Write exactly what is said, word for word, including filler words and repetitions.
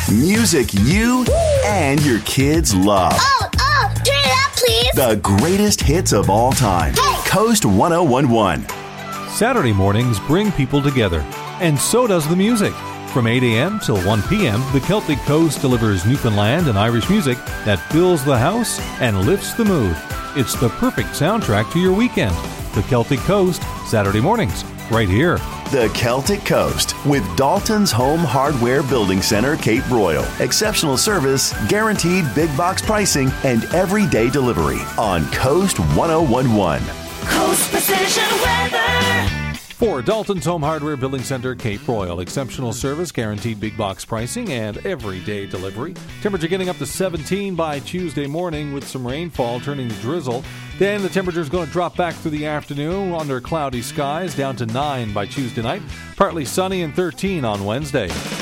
Music you and your kids love. Oh, oh, turn it up, please. The greatest hits of all time. Hey. Coast one oh one one. Saturday mornings bring people together, and so does the music. From eight a.m. till one p.m., the Celtic Coast delivers Newfoundland and Irish music that fills the house and lifts the mood. It's the perfect soundtrack to your weekend. The Celtic Coast, Saturday mornings, right here. The Celtic Coast with Dalton's Home Hardware Building Center, Cape Royal. Exceptional service, guaranteed big box pricing, and everyday delivery on Coast one oh one one. Coast Precision Weather. For Dalton's Home Hardware Building Center, Cape Royal. Exceptional service, guaranteed big box pricing, and everyday delivery. Temperature getting up to seventeen by Tuesday morning with some rainfall turning to drizzle. Then the temperature is going to drop back through the afternoon under cloudy skies, down to nine by Tuesday night. Partly sunny and thirteen on Wednesday.